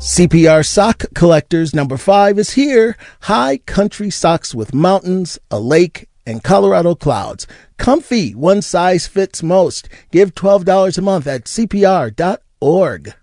CPR Sock Collectors number 5 is here. High country socks with mountains, a lake, and Colorado clouds. Comfy, one size fits most. Give $12 a month at CPR.org.